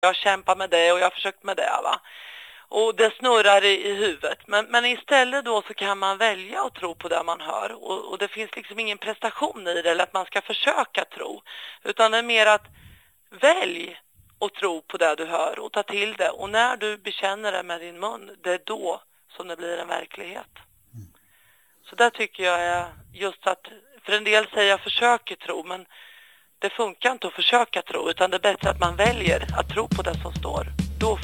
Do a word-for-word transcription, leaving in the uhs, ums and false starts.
jag kämpar med det och jag har försökt med det, va. Och det snurrar i, i huvudet. Men, men istället då så kan man välja att tro på det man hör. Och, och det finns liksom ingen prestation i det eller att man ska försöka tro. Utan det är mer att välj och tro på det du hör och ta till det. Och när du bekänner det med din mun, det är då som det blir en verklighet. Så där tycker jag är just att, för en del säger jag försöker tro, men det funkar inte att försöka tro, utan det är bättre att man väljer att tro på det som står.